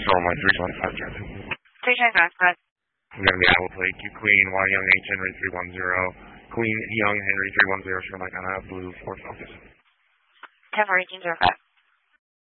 Shoreline 325. 325. We're going to be Apple Plate, Q Queen, Y Young H Henry 310, Queen Young Henry 310, Shoreline Blue, Ford Focus. 10-1405.